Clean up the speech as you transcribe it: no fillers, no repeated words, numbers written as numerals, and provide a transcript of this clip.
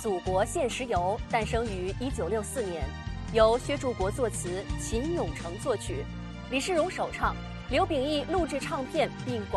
祖国现实游》诞生于1964年，由薛柱国作词，秦永成作曲，李世荣首唱，刘秉义录制唱片并